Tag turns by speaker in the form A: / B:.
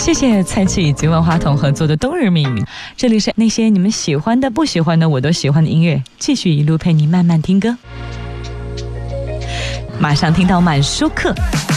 A: 谢谢蔡奇以及万花筒合作的冬日命运。这里是那些你们喜欢的不喜欢的我都喜欢的音乐，继续一路陪你慢慢听歌。马上听到满舒克。